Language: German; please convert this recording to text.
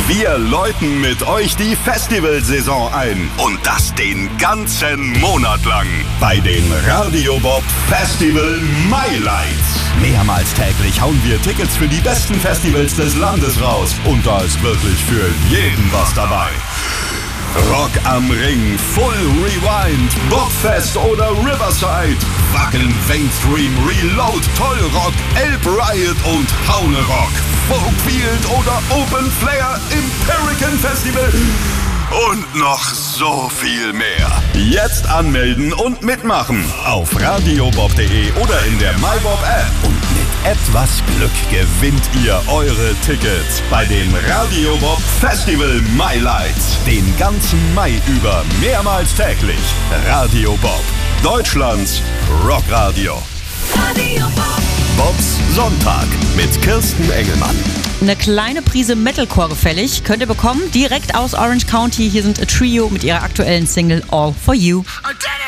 Wir läuten mit euch die Festivalsaison ein. Und das den ganzen Monat lang. Bei den Radio Bob Festival Highlights. Mehrmals täglich hauen wir Tickets für die besten Festivals des Landes raus. Und da ist wirklich für jeden was dabei. Rock am Ring, Full Rewind, Bobfest oder Riverside, Wacken, Mainstream, Reload, Tollrock, Elb Riot und Haune Rock, Folkfield oder Open Flair im Pelican Festival und noch so viel mehr. Jetzt anmelden und mitmachen auf radiobob.de oder in der MyBob-App. Und mit etwas Glück gewinnt ihr eure Tickets bei den Radio Bob Festival Highlights. Den ganzen Mai über, mehrmals täglich. Radio Bob, Deutschlands Rockradio. Radio Bob. Bobs Sonntag mit Kirsten Engelmann. Eine kleine Prise Metalcore gefällig. Könnt ihr bekommen, direkt aus Orange County. Hier sind A Trio mit ihrer aktuellen Single All For You.